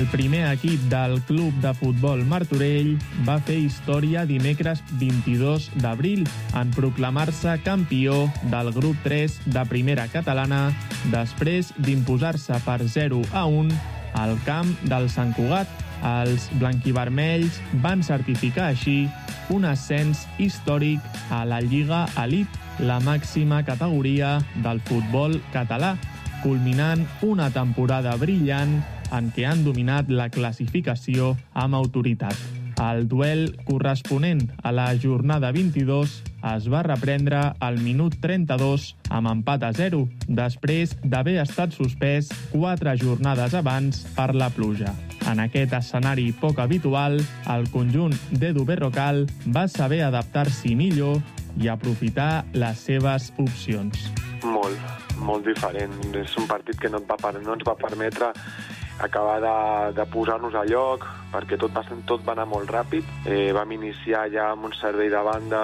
El primer equip del Club de Futbol Martorell va fer història dimecres 22 d'abril en proclamar-se campió del grup 3 de primera catalana després d'imposar-se per 0-1 al camp del Sant Cugat. Els blanquivermells van certificar així un ascens històric a la Lliga Elite, la màxima categoria del futbol català, culminant una temporada brillant en què han dominat la classificació amb autoritat. El duel corresponent a la jornada 22 es va reprendre al minut 32 amb empat a 0, després d'haver estat suspès 4 jornades abans per la pluja. En aquest escenari poc habitual, el conjunt d'Edu Berrocal va saber adaptar-s'hi millor i aprofitar les seves opcions. Molt diferent. És un partit que no ens va permetre acabar de posar-nos a lloc, perquè tot va anar molt ràpid. Vam iniciar ja amb un servei de banda,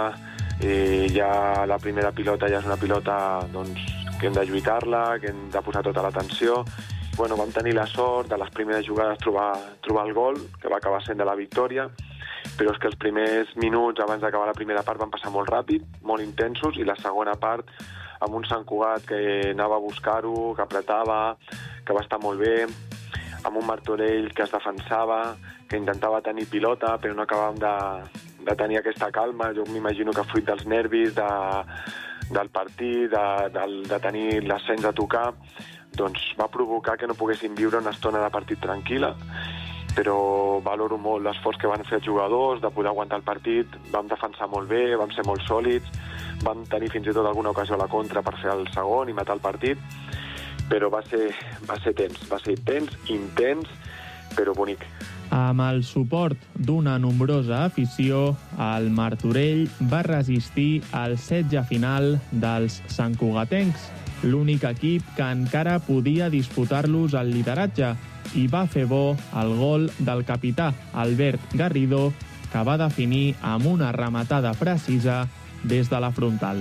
ja la primera pilota ja és una pilota que hem de lluitar-la, que hem de posar tota l'atenció. Vam tenir la sort de les primeres jugades trobar el gol, que va acabar sent de la victòria, però és que els primers minuts abans d'acabar la primera part van passar molt ràpid, molt intensos, i la segona part amb un Sant Cugat que anava a buscar-ho, que apretava, que va estar molt bé, amb un Martorell que es defensava, que intentava tenir pilota, però no acabàvem de tenir aquesta calma. Jo m'imagino que fruit dels nervis, del partit, de tenir l'ascens a tocar, doncs va provocar que no poguéssim viure una estona de partit tranquil·la, però valoro molt l'esforç que van fer els jugadors de poder aguantar el partit. Vam defensar molt bé, vam ser molt sòlids, vam tenir fins i tot alguna ocasió a la contra per fer el segon i matar el partit, però va ser tens, intens, però bonic. Amb el suport d'una nombrosa afició, el Martorell va resistir al setge final dels santcugatencs, l'únic equip que encara podia disputar-los el lideratge, i va fer bo el gol del capità Albert Garrido, que va definir amb una rematada precisa des de la frontal.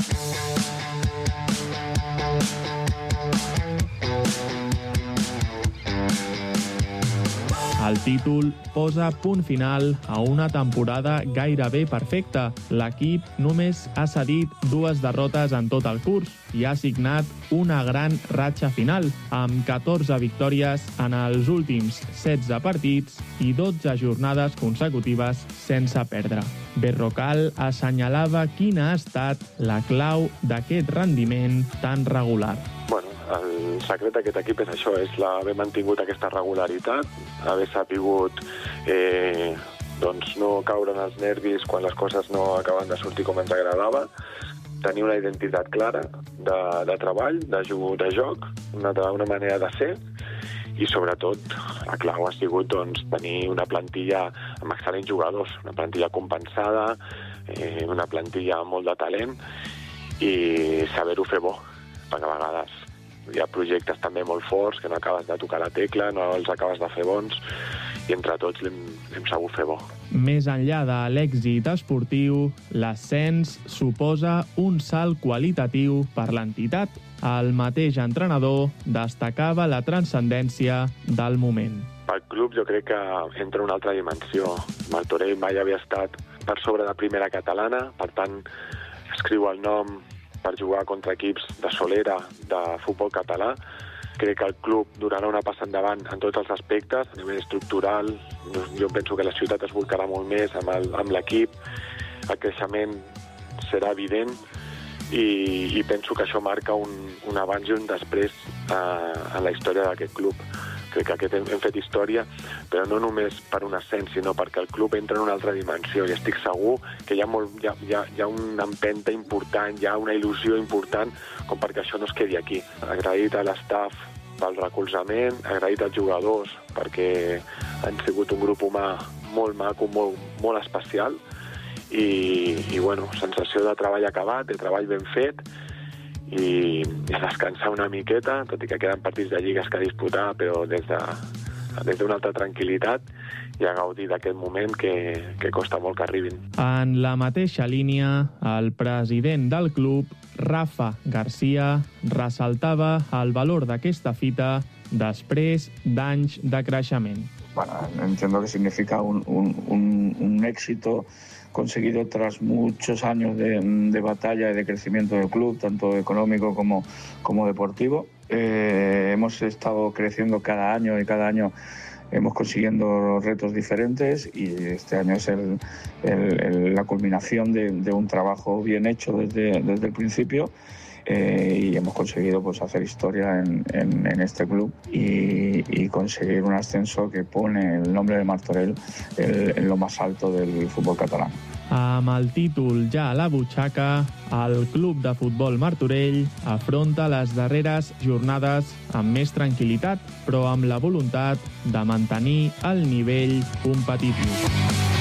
El títol posa punt final a una temporada gairebé perfecta. L'equip només ha cedit 2 derrotes en tot el curs i ha signat una gran ratxa final, amb 14 victòries en els últims 16 partits i 12 jornades consecutives sense perdre. Berrocal assenyalava quina ha estat la clau d'aquest rendiment tan regular. El secret d'aquest equip és això, és haver mantingut aquesta regularitat, haver sapigut no caure en els nervis quan les coses no acaben de sortir com ens agradava, tenir una identitat clara de treball, de joc, una manera de ser, i sobretot la clau ha sigut tenir una plantilla amb excel·lents jugadors, una plantilla compensada, una plantilla amb molt de talent, i saber-ho fer bo, perquè a vegades hi ha projectes també molt forts que no acabes de tocar la tecla, no els acabes de fer bons, i entre tots l'hem sabut fer bo. Més enllà de l'èxit esportiu, l'ascens suposa un salt qualitatiu per l'entitat. El mateix entrenador destacava la transcendència del moment. Pel club jo crec que entra una altra dimensió. Martorell mai havia estat per sobre de primera catalana, per tant escriu el nom per jugar contra equips de solera de futbol català. Crec que el club donarà una passa endavant en tots els aspectes, a nivell estructural. Jo penso que la ciutat es volcarà molt més amb l'equip, el creixement serà evident, i penso que això marca un abans i un després en la història d'aquest club. Crec que hem fet història, però no només per un ascens, sinó perquè el club entra en una altra dimensió, i estic segur que hi ha una empenta important, hi ha una il·lusió important com perquè això no es quedi aquí. Agraït a l'estaf pel recolzament, agraït als jugadors perquè han sigut un grup humà molt maco, molt especial, i sensació de treball acabat, de treball ben fet, i a descansar una miqueta, tot i que queden partits de lligues que disputar, però des d'una altra tranquil·litat, i a gaudir d'aquest moment que costa molt que arribin. En la mateixa línia, el president del club, Rafa Garcia, ressaltava el valor d'aquesta fita després d'anys de creixement. Bueno, entiendo que significa un éxito conseguido tras muchos años de batalla y de crecimiento del club, tanto económico como deportivo. Hemos estado creciendo cada año y cada año hemos consiguiendo retos diferentes y este año es la culminación de un trabajo bien hecho desde el principio. Y hemos conseguido pues hacer historia en este club y conseguir un ascenso que pone el nombre de Martorell en lo más alto del fútbol catalán. Amb el títol ja a la butxaca, el Club de Futbol Martorell afronta les darreres jornades amb més tranquil·litat, però amb la voluntat de mantenir el nivell competitiu.